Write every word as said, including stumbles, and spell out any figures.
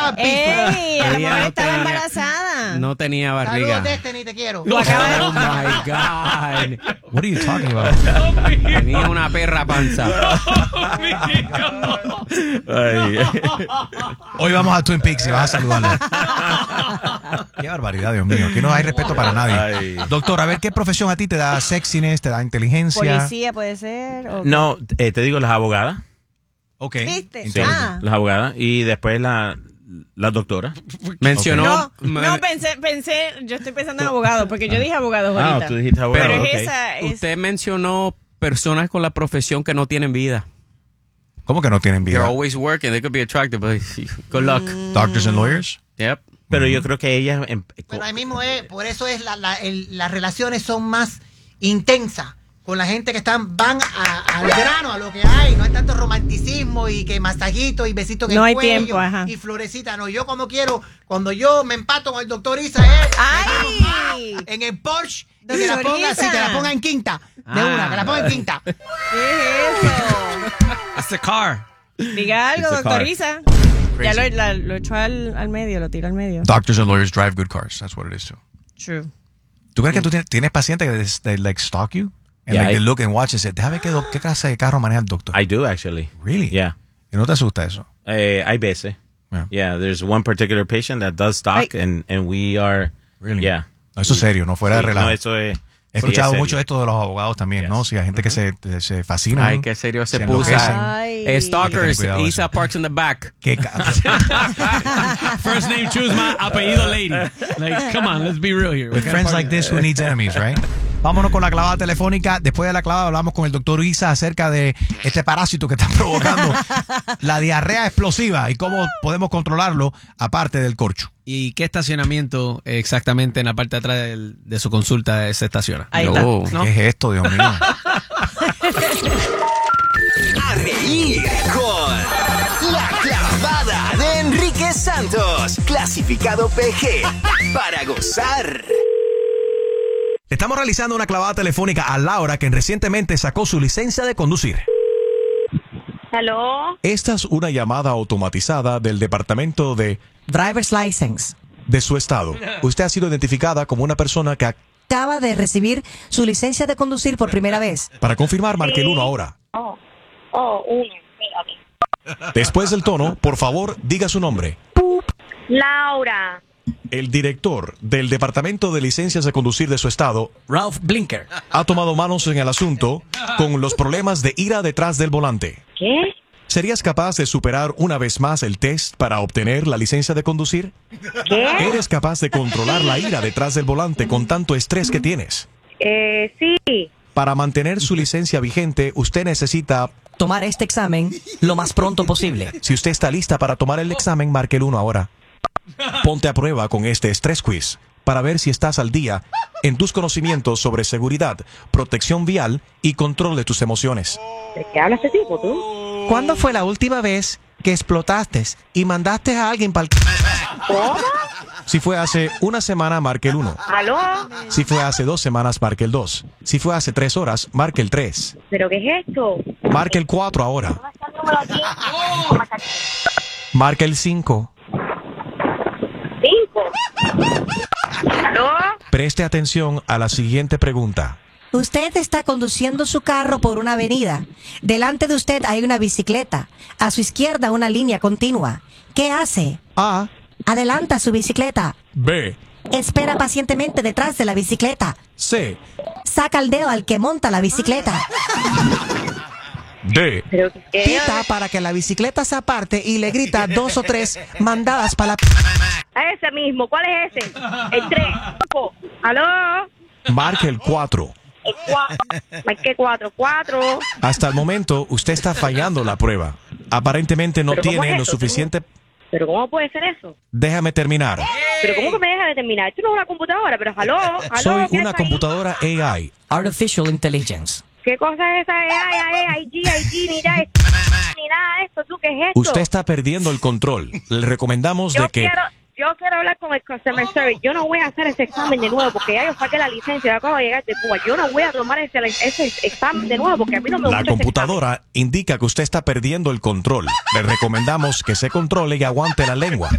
estaba piso. ¡Ey! A lo Ella mejor no estaba tenía- embarazada. No tenía barriga. Saludos, Destiny, te quiero. Lo acaba de- Oh my God. What are you talking about? Tenía una perra panza. Ay. Hoy vamos a Twin Peaks y vas a saludarle. Qué barbaridad, Dios mío. Aquí no hay respeto para nadie. Ay. Doctor, a ver, ¿qué profesión a ti te da sexiness, te da inteligencia? Policía puede ser. ¿o qué? No, eh, te digo las abogadas. Ok. ¿Viste? Sí, Entonces, Ah. las abogadas. Y después la, la doctora. Mencionó. No, me- no pensé, pensé, yo estoy pensando en abogados, porque yo dije abogados ahorita. Ah, tú dijiste abogado. Pero ok. es esa, es, Usted mencionó personas con la profesión que no tienen vida. ¿Cómo que no tienen They're vida? always working. They could be attractive, but good luck. Doctors and lawyers? Yep. Pero yo creo que ella... em- Pero ahí mismo es, por eso es la, la- el- las relaciones son más intensas con la gente que están van a- al grano, a lo que hay. No hay tanto romanticismo y que masajito y besito en No el hay cuello tiempo, ajá. y florecita. No, yo como quiero, cuando yo me empato con el doctor Isa es ¡Ay! en el Porsche y que la Doctor ponga así, Isa. que la ponga en quinta. De Ah. una, que la ponga en quinta. ¿Qué es eso? It's the car. Diga algo, It's a doctor car. Isa. Ya lo, la- lo echó al, al medio, lo tiró al medio. Doctors and lawyers drive good cars. That's what it is too. True. ¿Tú crees que tú tienes, tienes pacientes que they, they, like stalk you? And Yeah, like, they I- look and watch and say, déjame qué, qué clase de carro maneja el doctor. I do, actually. Really? Yeah. ¿Y no te asusta eso? Eh, hay veces. Yeah. Yeah, there's one particular patient that does stalk, Ay. and, and we are... Really? Yeah. No, eso es serio, no fuera de Sí, relajo. no, eso es... He sí, escuchado es serio. mucho esto de los abogados también, Yes. ¿no? Sí, hay gente que se, se fascina. Ay, ¿no? qué serio se enloquecen. puso. Ay. Eh, stalkers, Ten cuidado Isa eso. parks in the back. Qué ca- First name Chusma, apellido Lady. Like, come on, let's be real here. With friends like this, who needs enemies, right? Vámonos con la clavada telefónica. Después de la clavada hablamos con el doctor Isa acerca de este parásito que está provocando la diarrea explosiva y cómo podemos controlarlo aparte del corcho. ¿Y qué estacionamiento exactamente en la parte de atrás del- de su consulta se estaciona? Ahí Oh. está. ¿No? ¿Qué es esto, Dios mío? A reír con La Clavada de Enrique Santos, clasificado P G, para gozar. Estamos realizando una clavada telefónica a Laura, quien recientemente sacó su licencia de conducir. ¿Aló? Esta es una llamada automatizada del departamento de, Driver's License. de su estado. Usted ha sido identificada como una persona que... Acaba de recibir su licencia de conducir por primera vez. Para confirmar, marque el uno ahora. Oh, oh, uno, mírame. Después del tono, por favor, diga su nombre. Laura. El director del Departamento de Licencias de Conducir de su estado Ralph Blinker. ha tomado manos en el asunto con los problemas de ira detrás del volante. ¿Qué? ¿Serías capaz de superar una vez más el test para obtener la licencia de conducir? ¿Qué? ¿Eres capaz de controlar la ira detrás del volante con tanto estrés que tienes? Eh, sí. Para mantener su licencia vigente, usted necesita... Tomar este examen lo más pronto posible. Si usted está lista para tomar el examen, marque el uno ahora. Ponte a prueba con este estrés quiz para ver si estás al día en tus conocimientos sobre seguridad, protección vial y control de tus emociones. ¿De qué habla este tipo, tú? ¿Cuándo fue la última vez que explotaste y mandaste a alguien para el... ¿Cómo? Si fue hace una semana, marque el uno. ¿Aló? Si fue hace dos semanas, marque el dos. Si fue hace tres horas, marque el tres. ¿Pero qué es esto? Marque el cuatro ahora. Marque el cinco. Cinco. ¿Aló? Preste atención a la siguiente pregunta. Usted está conduciendo su carro por una avenida. Delante de usted hay una bicicleta. A su izquierda una línea continua. ¿Qué hace? A. Adelanta su bicicleta. B. Espera pacientemente detrás de la bicicleta. C. Saca el dedo al que monta la bicicleta. D. ¿Pero qué? Pita para que la bicicleta se aparte y le grita dos o tres mandadas para la... A ese mismo. ¿Cuál es ese? El tres. ¿Aló? Marque el cuatro. El cuatro. Marqué cuatro. Cuatro. Hasta el momento, usted está fallando la prueba. Aparentemente no ¿Pero cómo tiene es lo eso? suficiente... ¿Pero cómo puede ser eso? Déjame terminar. ¿Pero cómo que me deja de terminar? Esto no es una computadora, pero ¿aló? ¿Aló? Soy ¿Qué una es ahí? computadora A I. Artificial Intelligence. ¿Qué cosa es esa? Ay, ay, ay, I G, I G, ni nada, ni nada de esto. ¿Tú qué es esto? Usted está perdiendo el control. Le recomendamos yo de que... quiero, yo quiero hablar con el customer service. Yo no voy a hacer ese examen de nuevo porque ya yo saqué la licencia. Yo acabo de llegar de Cuba. Yo no voy a tomar ese, ese examen de nuevo porque a mí no me gusta La ese computadora indica que usted está perdiendo el control. Le recomendamos que se controle y aguante la lengua.